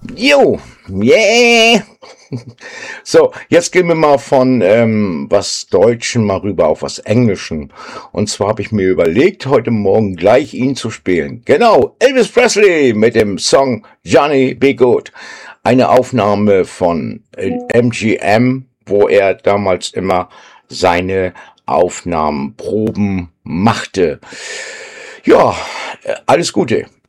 Jo, yeah. So, jetzt gehen wir mal von was Deutschen mal rüber auf was Englischen. Und zwar habe ich mir überlegt, heute Morgen gleich ihn zu spielen. Genau, Elvis Presley mit dem Song Johnny Be Good. Eine Aufnahme von MGM, wo er damals immer seine Aufnahmen, Proben machte. Ja, alles Gute.